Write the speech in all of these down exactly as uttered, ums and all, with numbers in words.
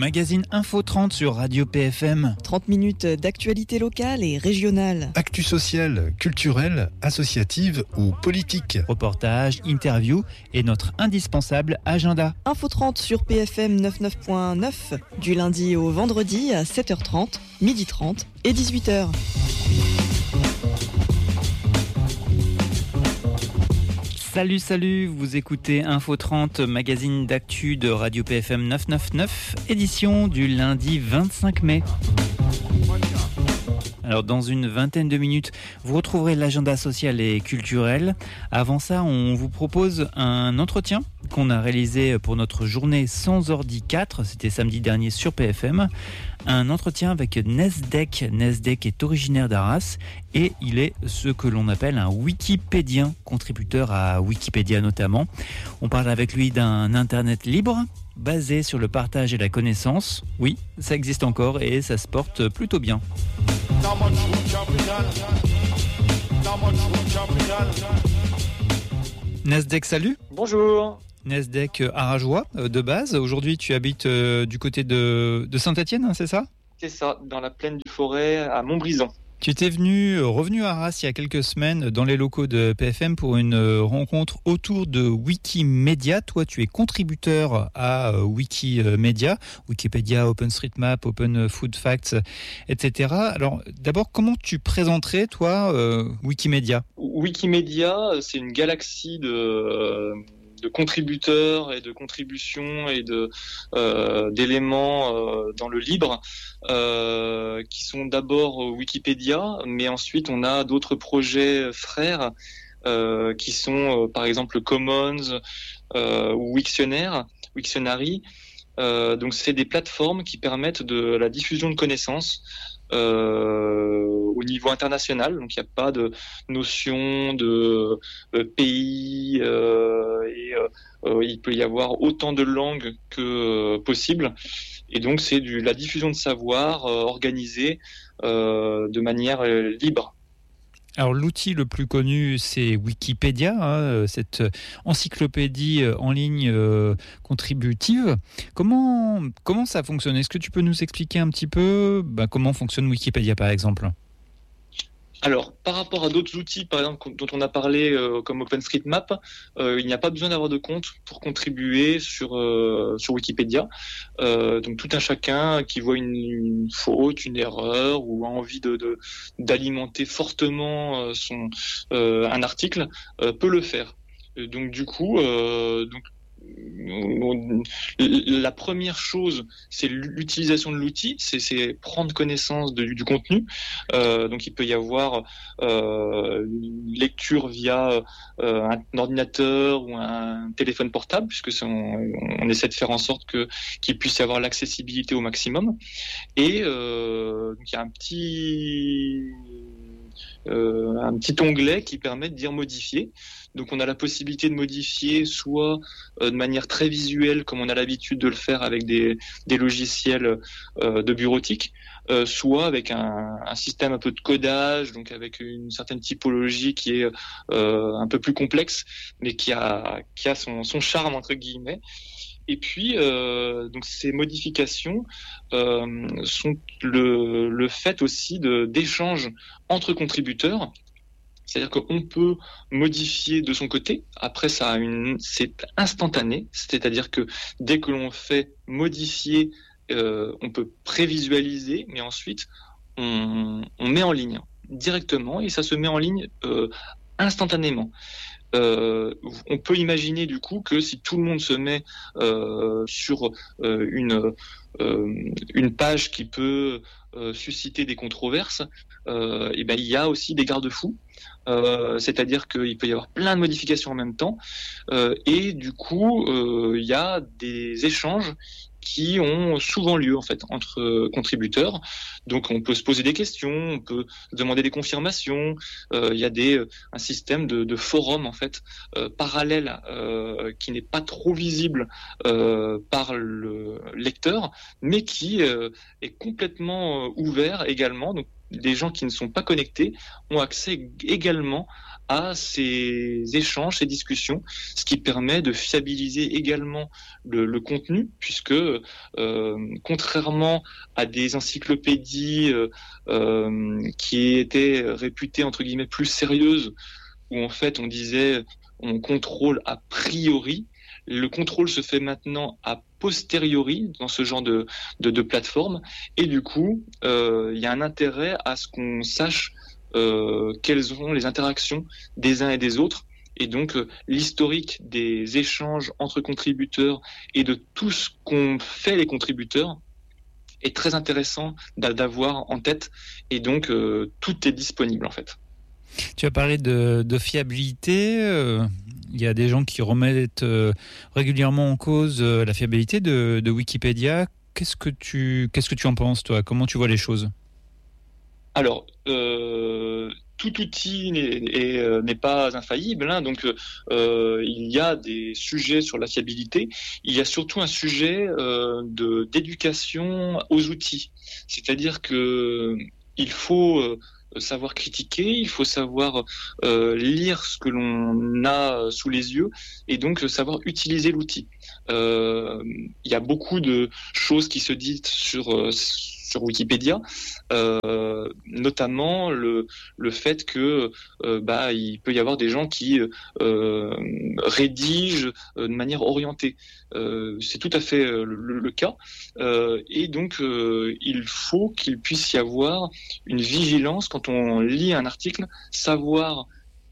magazine Info trente sur Radio P F M. trente minutes d'actualité locale et régionale. Actu sociale, culturelle, associative ou politique. Reportages, interviews et notre indispensable agenda. Info trente sur P F M quatre-vingt-neuf point neuf du lundi au vendredi à sept heures trente, midi trente et dix-huit heures. Salut, salut, vous écoutez Info trente, magazine d'actu de Radio P F M neuf cent quatre-vingt-neuf, édition du lundi vingt-cinq mai. Alors dans une vingtaine de minutes, vous retrouverez l'agenda social et culturel. Avant ça, on vous propose un entretien qu'on a réalisé pour notre journée Sans Ordi quatre, c'était samedi dernier sur P F M. Un entretien avec Nesdek. Nesdek est originaire d'Arras et il est ce que l'on appelle un wikipédien, contributeur à Wikipédia notamment. On parle avec lui d'un internet libre, basé sur le partage et la connaissance. Oui, ça existe encore et ça se porte plutôt bien. Nesdek, salut. Bonjour. Nesdek Arageois de base. Aujourd'hui, tu habites du côté de, de Saint-Étienne, hein, c'est ça ? C'est ça, dans la plaine du Forêt, à Montbrison. Tu étais venu, revenu à Arras il y a quelques semaines dans les locaux de P F M pour une rencontre autour de Wikimedia. Toi, tu es contributeur à Wikimedia, Wikipédia, OpenStreetMap, Open Food Facts, et cetera. Alors, d'abord, comment tu présenterais, toi, euh, Wikimedia ? Wikimedia, c'est une galaxie de... de contributeurs et de contributions et de euh, d'éléments euh, dans le libre euh, qui sont d'abord Wikipédia, mais ensuite on a d'autres projets frères euh, qui sont euh, par exemple Commons euh, ou Wiktionnaire, Wiktionary. Euh, donc c'est des plateformes qui permettent de la diffusion de connaissances euh, au niveau international. Donc il n'y a pas de notion de, de pays euh, et euh, il peut y avoir autant de langues que euh, possible. Et donc c'est du, la diffusion de savoir euh, organisée euh, de manière euh, libre. Alors l'outil le plus connu, c'est Wikipédia, hein, cette encyclopédie en ligne euh, contributive. Comment, comment ça fonctionne ? Est-ce que tu peux nous expliquer un petit peu bah, comment fonctionne Wikipédia par exemple ? Alors, par rapport à d'autres outils, par exemple, dont on a parlé, euh, comme OpenStreetMap, euh, il n'y a pas besoin d'avoir de compte pour contribuer sur euh, sur Wikipédia. Euh, donc, tout un chacun qui voit une, une faute, une erreur ou a envie de, de d'alimenter fortement euh, son euh, un article euh, peut le faire. Et donc, du coup, euh, donc la première chose, c'est l'utilisation de l'outil, c'est, c'est prendre connaissance de, du contenu. Euh, donc il peut y avoir euh, une lecture via euh, un ordinateur ou un téléphone portable, puisque c'est, on, on essaie de faire en sorte que qu'il puisse y avoir l'accessibilité au maximum. Et euh, donc il y a un petit euh, un petit onglet qui permet de dire modifier. Donc on a la possibilité de modifier soit euh, de manière très visuelle, comme on a l'habitude de le faire avec des, des logiciels euh, de bureautique, euh, soit avec un, un système un peu de codage, donc avec une certaine typologie qui est euh, un peu plus complexe, mais qui a, qui a son, son charme entre guillemets. Et puis, euh, donc ces modifications euh, sont le, le fait aussi de, d'échanges entre contributeurs. C'est-à-dire qu'on peut modifier de son côté. Après, ça a une, c'est instantané. C'est-à-dire que dès que l'on fait modifier, euh, on peut prévisualiser, mais ensuite on, on met en ligne directement et ça se met en ligne euh, instantanément. Euh, on peut imaginer du coup que si tout le monde se met euh, sur euh, une euh, une page qui peut euh, susciter des controverses, euh, et ben il y a aussi des garde-fous. Euh, c'est-à-dire qu'il peut y avoir plein de modifications en même temps euh, et du coup euh, il y a des échanges qui ont souvent lieu en fait entre euh, contributeurs. Donc on peut se poser des questions, on peut demander des confirmations. Euh, il y a des un système de, de forum en fait euh, parallèle euh, qui n'est pas trop visible euh, par le lecteur, mais qui euh, est complètement euh, ouvert également. Donc les gens qui ne sont pas connectés ont accès également à ces échanges, ces discussions, ce qui permet de fiabiliser également le, le contenu, puisque euh, contrairement à des encyclopédies euh, euh, qui étaient réputées entre guillemets plus sérieuses, où en fait on disait on contrôle a priori, le contrôle se fait maintenant a posteriori dans ce genre de, de, de plateforme, et du coup euh, il y a un intérêt à ce qu'on sache euh, quelles sont les interactions des uns et des autres, et donc euh, l'historique des échanges entre contributeurs et de tout ce qu'ont fait les contributeurs est très intéressant d'avoir en tête, et donc euh, tout est disponible en fait. Tu as parlé de, de fiabilité. Euh, il y a des gens qui remettent euh, régulièrement en cause euh, la fiabilité de, de Wikipédia. Qu'est-ce que tu, qu'est-ce que tu en penses, toi ? Comment tu vois les choses ? Alors, euh, tout outil n'est, est, euh, n'est pas infaillible, hein, donc euh, il y a des sujets sur la fiabilité. Il y a surtout un sujet euh, de, d'éducation aux outils. C'est-à-dire que il faut... Euh, savoir critiquer, il faut savoir euh, lire ce que l'on a sous les yeux, et donc savoir utiliser l'outil. Euh, il y a beaucoup de choses qui se disent sur sur Wikipédia, euh, notamment le le fait que euh, bah il peut y avoir des gens qui euh, rédigent de manière orientée. Euh, c'est tout à fait le, le, le cas, euh, et donc euh, il faut qu'il puisse y avoir une vigilance quand on lit un article, savoir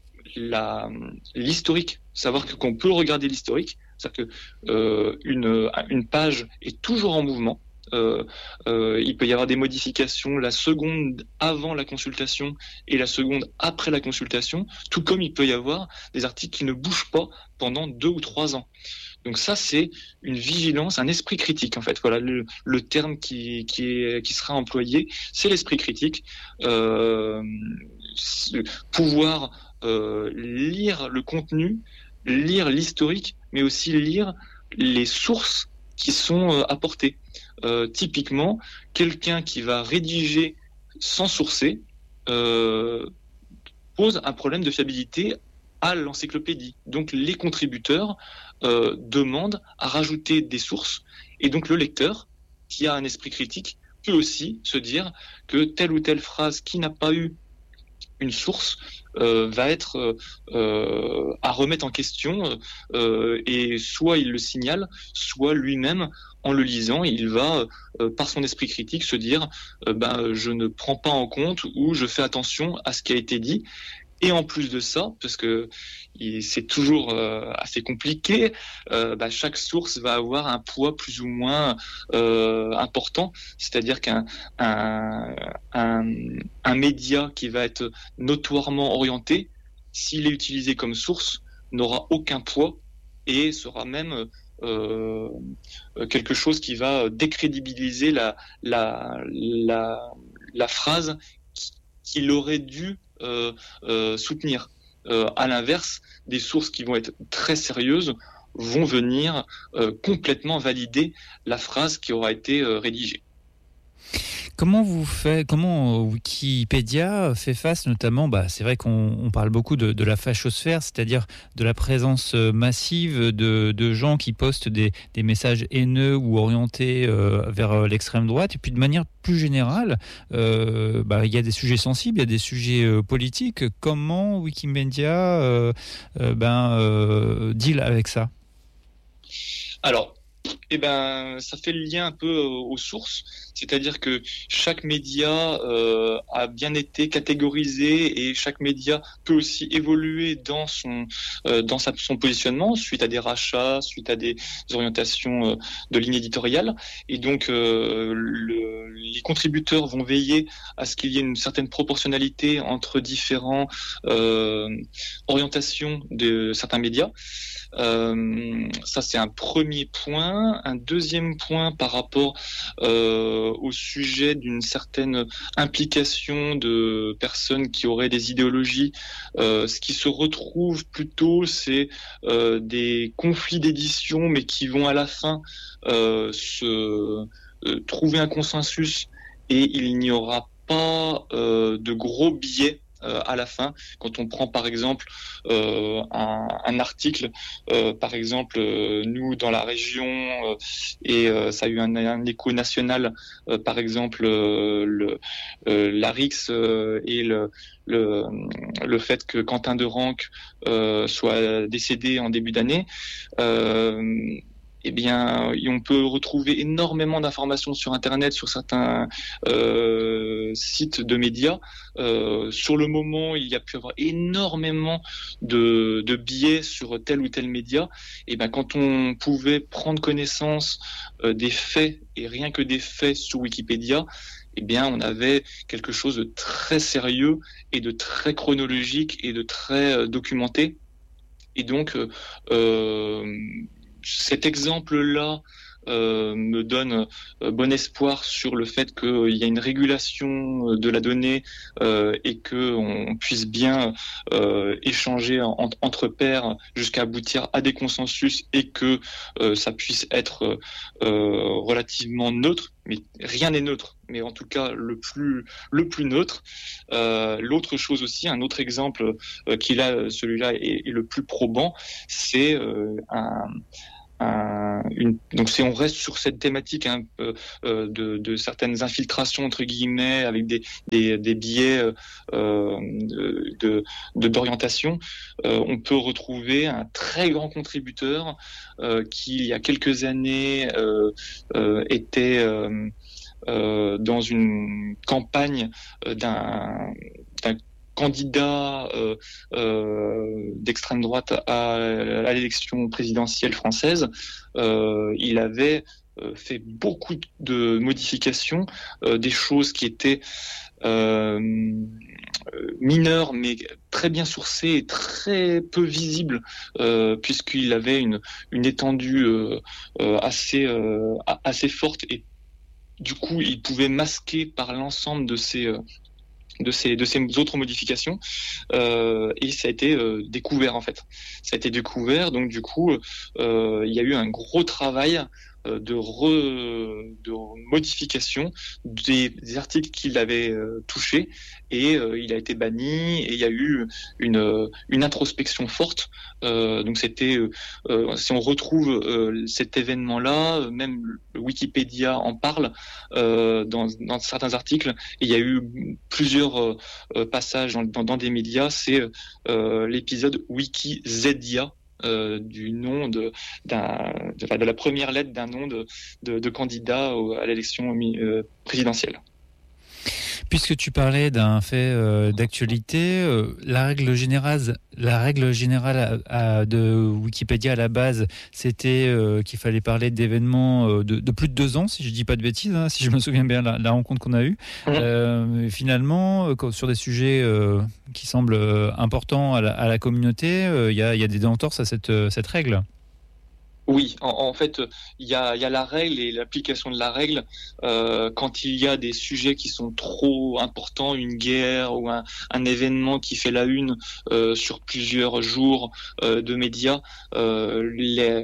la, l'historique, savoir que, qu'on peut regarder l'historique, c'est-à-dire que euh, une, une page est toujours en mouvement. Euh, euh, il peut y avoir des modifications la seconde avant la consultation et la seconde après la consultation, tout comme il peut y avoir des articles qui ne bougent pas pendant deux ou trois ans. Donc ça, c'est une vigilance, un esprit critique en fait. Voilà le, le terme qui, qui, est, qui sera employé, c'est l'esprit critique. Euh, pouvoir euh, lire le contenu, lire l'historique, mais aussi lire les sources qui sont euh, apportées. Euh, typiquement, quelqu'un qui va rédiger sans sourcer euh, pose un problème de fiabilité à l'encyclopédie. Donc les contributeurs euh, demandent à rajouter des sources, et donc le lecteur, qui a un esprit critique, peut aussi se dire que telle ou telle phrase qui n'a pas eu une source euh, va être euh, à remettre en question, euh, et soit il le signale, soit lui-même, en le lisant, il va, euh, par son esprit critique, se dire euh, ben, je ne prends pas en compte, ou je fais attention à ce qui a été dit. Et en plus de ça, parce que c'est toujours euh, assez compliqué, euh, bah, chaque source va avoir un poids plus ou moins euh, important. C'est-à-dire qu'un un, un, un média qui va être notoirement orienté, s'il est utilisé comme source, n'aura aucun poids et sera même euh, quelque chose qui va décrédibiliser la, la, la, la phrase qu'il aurait dû Euh, euh, soutenir. Euh, à l'inverse, des sources qui vont être très sérieuses vont venir euh, complètement valider la phrase qui aura été euh, rédigée. Comment vous faites, comment Wikipédia fait face notamment, bah, c'est vrai qu'on on parle beaucoup de, de la fachosphère, c'est-à-dire de la présence massive de, de gens qui postent des, des messages haineux ou orientés euh, vers l'extrême droite, et puis de manière plus générale, euh, bah, il y a des sujets sensibles, il y a des sujets euh, politiques. Comment Wikipédia euh, euh, ben, euh, deal avec ça ? Alors, eh ben, ça fait le lien un peu aux sources, c'est-à-dire que chaque média euh, a bien été catégorisé, et chaque média peut aussi évoluer dans son euh, dans sa, son positionnement suite à des rachats, suite à des orientations euh, de ligne éditoriale, et donc euh, le, les contributeurs vont veiller à ce qu'il y ait une certaine proportionnalité entre différentes euh, orientations de certains médias. Euh, ça, c'est un premier point. Un deuxième point par rapport euh, au sujet d'une certaine implication de personnes qui auraient des idéologies. Euh, ce qui se retrouve plutôt, c'est euh, des conflits d'édition, mais qui vont à la fin euh, se euh, trouver un consensus, et il n'y aura pas euh, de gros biais euh, à la fin. Quand on prend par exemple euh, un, un article, euh, par exemple euh, nous dans la région, euh, et euh, ça a eu un, un écho national, euh, par exemple euh, le, euh, l'A R I X euh, et le, le, le fait que Quentin de Ranc euh, soit décédé en début d'année. Euh, Eh bien, on peut retrouver énormément d'informations sur Internet, sur certains euh, sites de médias. Euh, sur le moment, il y a pu avoir énormément de, de biais sur tel ou tel média. Et ben, quand on pouvait prendre connaissance euh, des faits, et rien que des faits sur Wikipédia, eh bien, on avait quelque chose de très sérieux et de très chronologique et de très euh, documenté. Et donc, euh, cet exemple-là euh, me donne euh, bon espoir sur le fait qu'il y a une régulation de la donnée euh, et qu'on puisse bien euh, échanger en, entre pairs jusqu'à aboutir à des consensus et que euh, ça puisse être euh, relativement neutre. Mais rien n'est neutre, mais en tout cas le plus le plus neutre. Euh, l'autre chose aussi, un autre exemple euh, qui là, celui-là est, est le plus probant, c'est euh, un Un, une, donc si on reste sur cette thématique hein, euh, de, de certaines infiltrations entre guillemets avec des, des, des biais euh, de, de, de d'orientation, euh, on peut retrouver un très grand contributeur euh, qui il y a quelques années euh, euh, était euh, euh, dans une campagne d'un, d'un candidat euh, euh, d'extrême droite à, à l'élection présidentielle française. Euh, il avait euh, fait beaucoup de modifications, euh, des choses qui étaient euh, mineures mais très bien sourcées et très peu visibles euh, puisqu'il avait une, une étendue euh, euh, assez, euh, assez forte et du coup il pouvait masquer par l'ensemble de ces euh, de ces de ces autres modifications euh, et ça a été euh, découvert en fait ça a été découvert donc du coup euh, il y a eu un gros travail euh, de re, de modification des, des articles qu'il avait euh, touchés et euh, il a été banni et il y a eu une une introspection forte euh, donc c'était euh, si on retrouve euh, cet événement là même le Wikipédia en parle euh, dans dans certains articles et il y a eu plusieurs euh, passages dans, dans dans des médias c'est euh, l'épisode Wikizedia Euh, du nom de, d'un, de, de la première lettre d'un nom de, de, de candidat au, à l'élection euh, présidentielle. Puisque tu parlais d'un fait euh, d'actualité, euh, la règle générale, la règle générale à, à, de Wikipédia à la base, c'était euh, qu'il fallait parler d'événements euh, de, de plus de deux ans, si je dis pas de bêtises, hein, si je me souviens bien la, la rencontre qu'on a eue. Mmh. Euh, finalement, euh, sur des sujets euh, qui semblent euh, importants à la, à la communauté, il euh, y, a, y a des entorses à cette, cette règle. Oui, en, en fait, il y a, y a la règle et l'application de la règle. Euh, quand il y a des sujets qui sont trop importants, une guerre ou un, un événement qui fait la une euh, sur plusieurs jours euh, de médias, euh, les,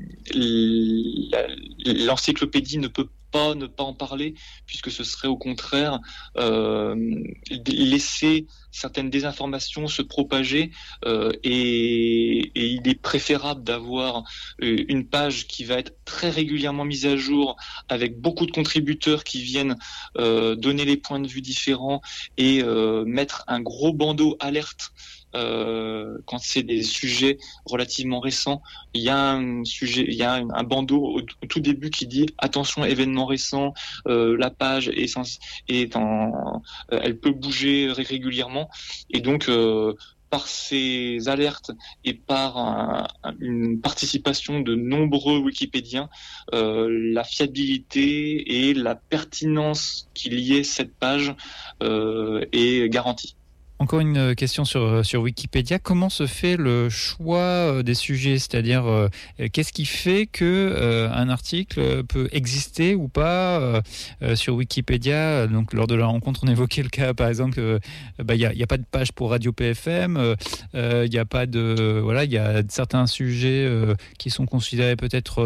les, l'encyclopédie ne peut pas ne pas en parler, puisque ce serait au contraire euh, laisser certaines désinformations se propager euh, et, et il est préférable d'avoir une page qui va être très régulièrement mise à jour avec beaucoup de contributeurs qui viennent euh, donner les points de vue différents et euh, mettre un gros bandeau alerte Euh, quand c'est des sujets relativement récents, il y a un sujet, il y a un, un bandeau au, au tout début qui dit attention événement récent, euh, la page est, sens- est en, euh, elle peut bouger régulièrement et donc euh, par ces alertes et par un, une participation de nombreux Wikipédiens, euh, la fiabilité et la pertinence qu'il y ait cette page euh, est garantie. Encore une question sur, sur Wikipédia. Comment se fait le choix des sujets ? C'est-à-dire, euh, qu'est-ce qui fait que euh, un article peut exister ou pas euh, sur Wikipédia ? Donc, lors de la rencontre, on évoquait le cas, par exemple, il euh, bah, n'y a, y a pas de page pour Radio P F M. Il euh, y a pas de voilà, il y a certains sujets euh, qui sont considérés peut-être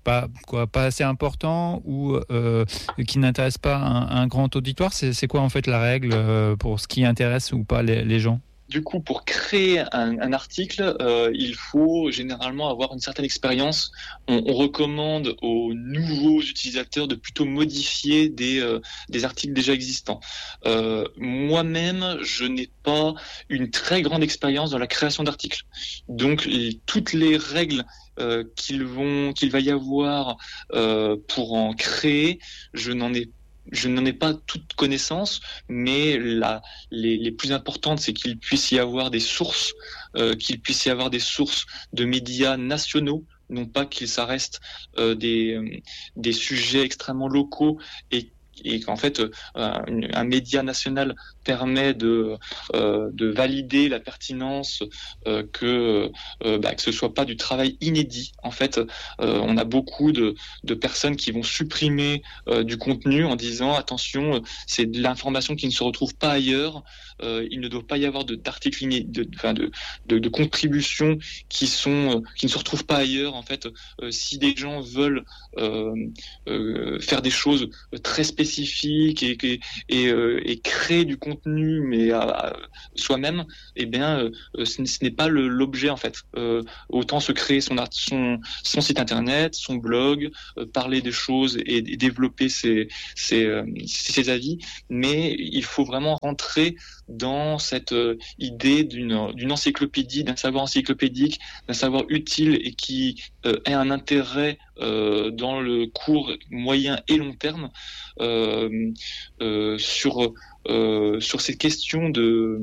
pas quoi, pas assez important ou euh, qui n'intéresse pas un, un grand auditoire. C'est, c'est quoi en fait la règle euh, pour ce qui intéresse ou pas les, les gens? Du coup, pour créer un, un article, euh, il faut généralement avoir une certaine expérience. On, on recommande aux nouveaux utilisateurs de plutôt modifier des, euh, des articles déjà existants. Euh, moi-même, je n'ai pas une très grande expérience dans la création d'articles. Donc, les, toutes les règles euh, qu'il, vont, qu'il va y avoir euh, pour en créer, je n'en ai Je n'en ai pas toute connaissance, mais la, les, les plus importantes, c'est qu'il puisse y avoir des sources, euh, qu'il puisse y avoir des sources de médias nationaux, non pas qu'il ça reste euh, des, des sujets extrêmement locaux et et qu'en fait euh, un, un média national permet de euh, de valider la pertinence euh, que euh, bah, que ce soit pas du travail inédit. En fait, euh, on a beaucoup de de personnes qui vont supprimer euh, du contenu en disant attention, c'est de l'information qui ne se retrouve pas ailleurs. Euh, il ne doit pas y avoir de, d'articles inédits, de, enfin de, de de contributions qui sont qui ne se retrouvent pas ailleurs. En fait, euh, si des gens veulent euh, euh, faire des choses très spécifiques spécifique et, et, et, euh, et créer du contenu mais à, à soi-même, eh bien euh, ce, ce n'est pas le, l'objet en fait. Euh, autant se créer son, son, son site internet, son blog, euh, parler des choses et, et développer ses, ses, euh, ses avis, mais il faut vraiment rentrer dans cette euh, idée d'une, d'une encyclopédie, d'un savoir encyclopédique, d'un savoir utile et qui euh, ait un intérêt euh, dans le court, moyen et long terme euh, euh, sur euh, sur ces questions de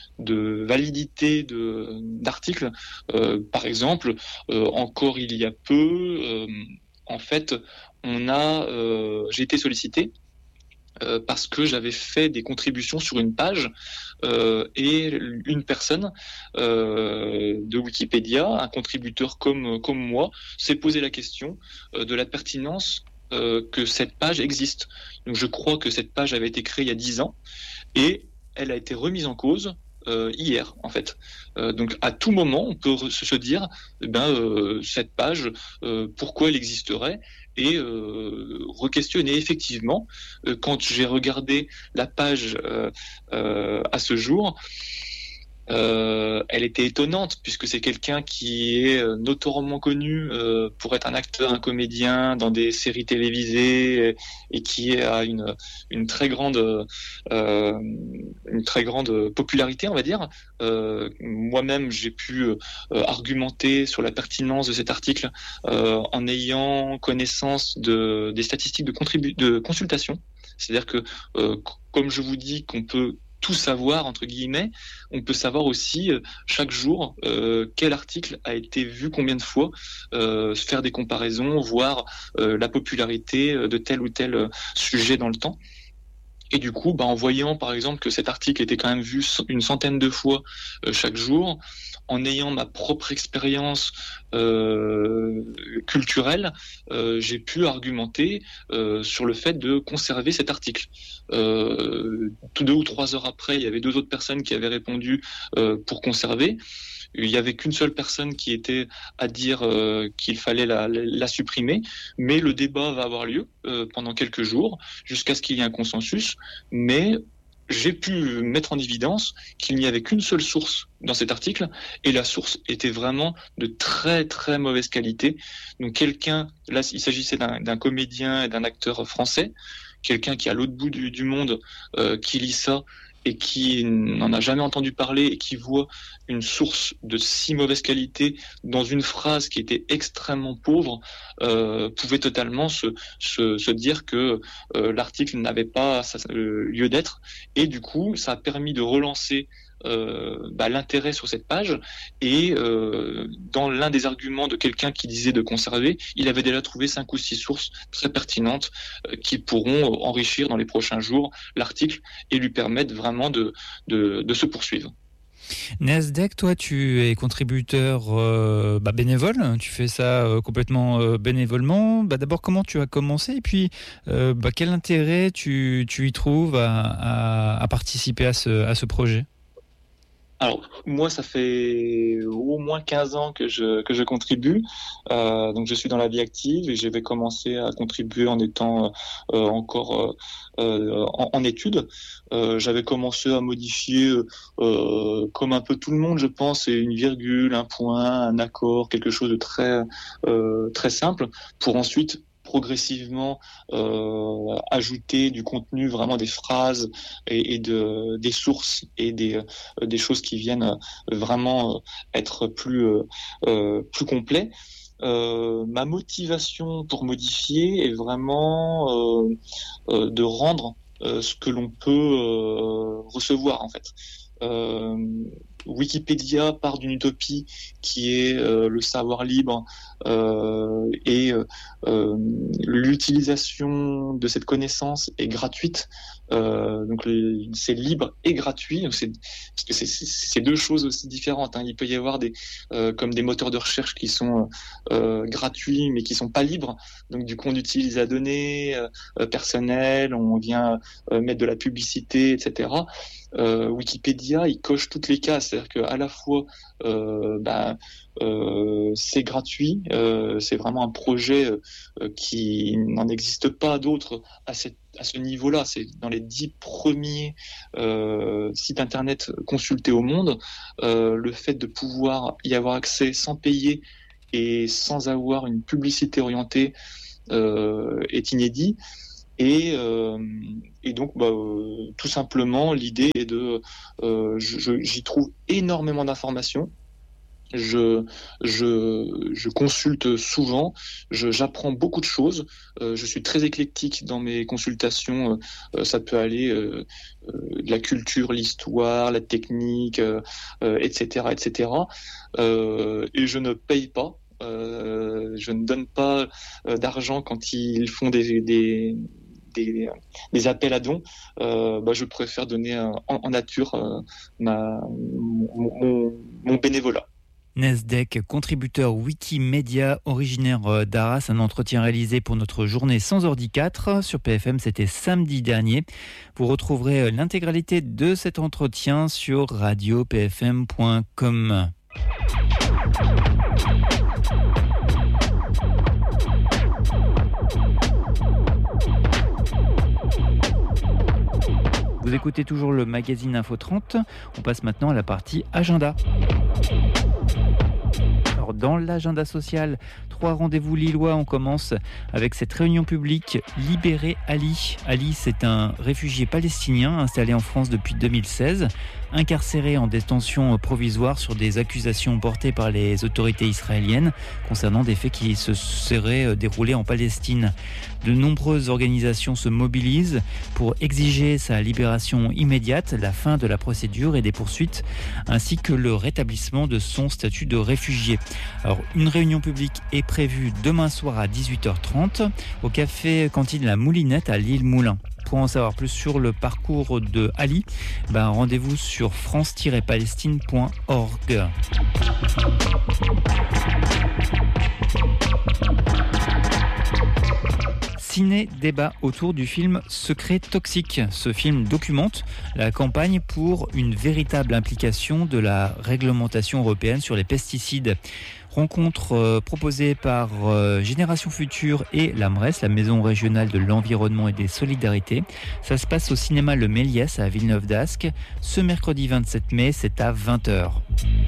de validité de d'articles. Euh, par exemple, euh, encore il y a peu, euh, en fait, on a euh, j'ai été sollicité Euh, parce que j'avais fait des contributions sur une page euh, et une personne euh, de Wikipédia, un contributeur comme comme moi, s'est posé la question euh, de la pertinence euh, que cette page existe. Donc je crois que cette page avait été créée il y a dix ans et elle a été remise en cause euh, hier en fait. Euh, donc à tout moment on peut re- se dire eh ben euh, cette page euh, pourquoi elle existerait et euh, re-questionner effectivement euh, quand j'ai regardé la page euh, euh, à ce jour. Euh, elle était étonnante puisque c'est quelqu'un qui est euh, notoirement connu euh, pour être un acteur, un comédien dans des séries télévisées et, et qui a une une très grande euh, une très grande popularité, on va dire. Euh, moi-même, j'ai pu euh, argumenter sur la pertinence de cet article euh, en ayant connaissance de des statistiques de contribu- de consultation. C'est-à-dire que euh, comme je vous dis qu'on peut tout savoir entre guillemets, on peut savoir aussi euh, chaque jour euh, quel article a été vu combien de fois, euh, faire des comparaisons, voir euh, la popularité de tel ou tel euh, sujet dans le temps. Et du coup, bah, en voyant par exemple que cet article était quand même vu une centaine de fois euh, chaque jour, en ayant ma propre expérience euh, culturelle, euh, j'ai pu argumenter euh, sur le fait de conserver cet article. Euh, deux ou trois heures après, il y avait deux autres personnes qui avaient répondu euh, pour conserver. Il n'y avait qu'une seule personne qui était à dire euh, qu'il fallait la, la, la supprimer, mais le débat va avoir lieu euh, pendant quelques jours jusqu'à ce qu'il y ait un consensus. Mais j'ai pu mettre en évidence qu'il n'y avait qu'une seule source dans cet article et la source était vraiment de très très mauvaise qualité. Donc quelqu'un, là il s'agissait d'un, d'un comédien et d'un acteur français, quelqu'un qui est à l'autre bout du, du monde euh, qui lit ça et qui n'en a jamais entendu parler et qui voit une source de si mauvaise qualité dans une phrase qui était extrêmement pauvre, euh, pouvait totalement se, se, se dire que euh, l'article n'avait pas sa, euh, lieu d'être. Et du coup, ça a permis de relancer euh, bah, l'intérêt sur cette page. Et euh, dans l'un des arguments de quelqu'un qui disait de conserver, il avait déjà trouvé cinq ou six sources très pertinentes euh, qui pourront enrichir dans les prochains jours l'article et lui permettre vraiment de, de, de se poursuivre. Nasdaq, toi, tu es contributeur euh, bah, bénévole, tu fais ça euh, complètement euh, bénévolement. Bah, d'abord, comment tu as commencé et puis euh, bah, quel intérêt tu, tu y trouves à, à, à participer à ce, à ce projet ? Alors, moi, ça fait au moins quinze ans que je, que je contribue. Euh, donc, je suis dans la vie active et j'avais commencé à contribuer en étant euh, encore euh, en, en études. Euh, j'avais commencé à modifier, euh, comme un peu tout le monde, je pense, une virgule, un point, un accord, quelque chose de très, euh, très simple, pour ensuite progressivement euh, ajouter du contenu, vraiment des phrases et, et de, des sources et des, euh, des choses qui viennent vraiment être plus, euh, plus complets. Euh, ma motivation pour modifier est vraiment euh, euh, de rendre euh, ce que l'on peut euh, recevoir en fait. Euh, Wikipédia part d'une utopie qui est euh, le savoir libre euh, et euh, l'utilisation de cette connaissance est gratuite. Euh, donc le, c'est libre et gratuit. Donc c'est, parce que c'est, c'est, c'est deux choses aussi différentes. Hein. Il peut y avoir des euh, comme des moteurs de recherche qui sont euh, gratuits mais qui sont pas libres. Donc du coup on utilise la donnée euh, personnelle, on vient euh, mettre de la publicité, et cetera. Euh, Wikipédia, il coche toutes les cases, c'est-à-dire qu'à la fois, euh, bah, euh, c'est gratuit, euh, c'est vraiment un projet euh, qui n'en existe pas d'autres à, cette, à ce niveau-là. C'est dans les dix premiers euh, sites internet consultés au monde. Euh, le fait de pouvoir y avoir accès sans payer et sans avoir une publicité orientée euh, est inédit. Et, euh, et donc, bah, euh, tout simplement, l'idée est de, euh, je, j'y trouve énormément d'informations. Je, je, je consulte souvent. Je, j'apprends beaucoup de choses. Euh, je suis très éclectique dans mes consultations. Euh, ça peut aller euh, euh, de la culture, l'histoire, la technique, euh, euh, et cetera, et cetera. Euh, et je ne paye pas. Euh, je ne donne pas euh, d'argent quand ils font des, des Des, des appels à dons, euh, bah, je préfère donner euh, en, en nature euh, ma, mon, mon, mon bénévolat. Nesdeck, contributeur Wikimedia, originaire d'Arras, un entretien réalisé pour notre journée sans ordi quatre sur P F M, c'était samedi dernier. Vous retrouverez l'intégralité de cet entretien sur radio p f m point com. Vous écoutez toujours le magazine Info trente. On passe maintenant à la partie agenda. Alors, dans l'agenda social, trois rendez-vous lillois. On commence avec cette réunion publique Libérer Ali. Ali, c'est un réfugié palestinien installé en France depuis deux mille seize, incarcéré en détention provisoire sur des accusations portées par les autorités israéliennes concernant des faits qui se seraient déroulés en Palestine. De nombreuses organisations se mobilisent pour exiger sa libération immédiate, la fin de la procédure et des poursuites, ainsi que le rétablissement de son statut de réfugié. Alors, une réunion publique est prévue demain soir à dix-huit heures trente au café cantine La Moulinette à Lille-Moulin. Pour en savoir plus sur le parcours de Ali, ben rendez-vous sur france tiret palestine point org. Ciné-débat autour du film Secret toxique. Ce film documente la campagne pour une véritable implication de la réglementation européenne sur les pesticides. Rencontre euh, proposée par euh, Génération Future et l'A M R E S, la Maison régionale de l'environnement et des solidarités. Ça se passe au cinéma Le Méliès à Villeneuve d'Ascq. Ce mercredi vingt-sept mai, c'est à vingt heures.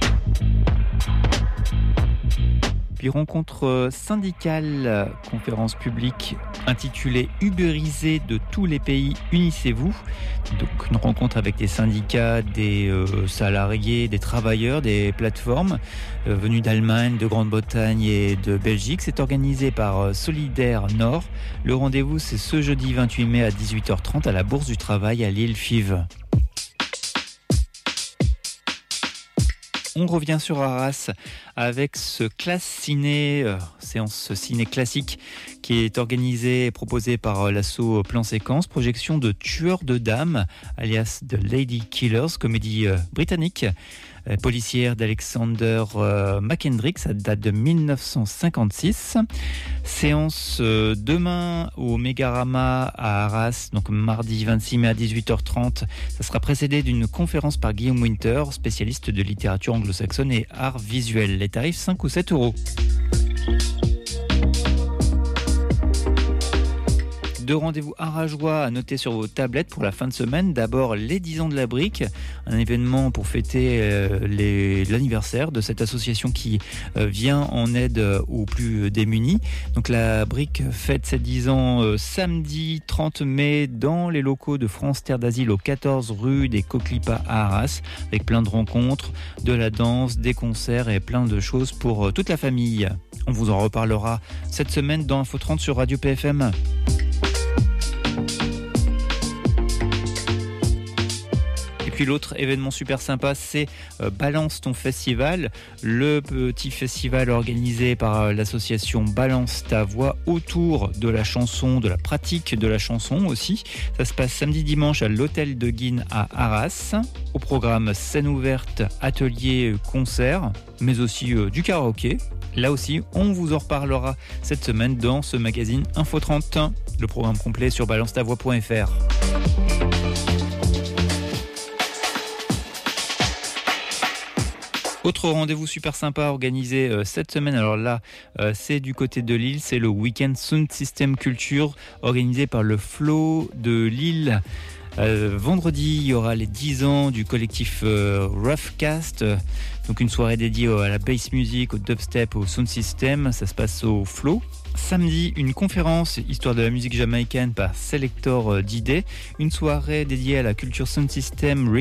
Puis rencontre syndicale, conférence publique intitulée Uberiser de tous les pays, unissez-vous. Donc une rencontre avec des syndicats, des euh, salariés, des travailleurs, des plateformes euh, venus d'Allemagne, de Grande-Bretagne et de Belgique. C'est organisé par euh, Solidaire Nord. Le rendez-vous, c'est ce jeudi vingt-huit mai à dix-huit heures trente à la Bourse du Travail à Lille-Fives. On revient sur Arras avec ce classe ciné, euh, séance ciné classique qui est organisée et proposée par euh, l'asso Plan Séquence, projection de Tueurs de Dames, alias The Lady Killers, comédie euh, britannique, euh, policière d'Alexander euh, McKendrick, ça date de mille neuf cent cinquante-six. Séance euh, demain au Mégarama à Arras, donc mardi vingt-six mai à dix-huit heures trente. Ça sera précédé d'une conférence par Guillaume Winter, spécialiste de littérature anglo-saxonne et art visuel. Les tarifs cinq ou sept euros. Deux rendez-vous arageois à noter sur vos tablettes pour la fin de semaine. D'abord, les dix ans de la brique, un événement pour fêter euh, les, l'anniversaire de cette association qui euh, vient en aide aux plus démunis. Donc la brique fête ses dix ans euh, samedi trente mai dans les locaux de France Terre d'Asile au quatorze rue des Coquelipas à Arras, avec plein de rencontres, de la danse, des concerts et plein de choses pour euh, toute la famille. On vous en reparlera cette semaine dans Info trente sur Radio P F M. Et puis l'autre événement super sympa, c'est euh, Balance ton festival, le petit festival organisé par l'association Balance ta voix autour de la chanson, de la pratique de la chanson aussi. Ça se passe samedi dimanche à l'hôtel de Guine à Arras. Au programme scène ouverte, atelier, concert, mais aussi euh, du karaoké. Là aussi, on vous en reparlera cette semaine dans ce magazine Info trente. Le programme complet sur balance ta voix point f r. Autre rendez-vous super sympa organisé euh, cette semaine, alors là euh, c'est du côté de Lille, c'est le Week-end Sound System Culture organisé par le Flow de Lille. Euh, vendredi, il y aura les dix ans du collectif euh, Roughcast, euh, donc une soirée dédiée à la bass music, au dubstep, au sound system, ça se passe au Flow. Samedi, une conférence histoire de la musique jamaïcaine par Selector D J, une soirée dédiée à la culture sound system,